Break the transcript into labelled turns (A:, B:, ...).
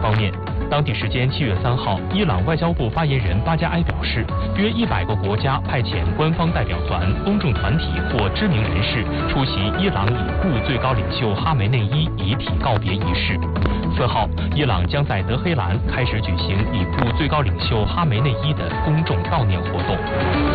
A: 方面，当地时间7月3号，伊朗外交部发言人巴加埃表示，约100个国家派遣官方代表团、公众团体或知名人士出席伊朗已故最高领袖哈梅内伊遗体告别仪式。4号，伊朗将在德黑兰开始举行已故最高领袖哈梅内伊的公众悼念活动。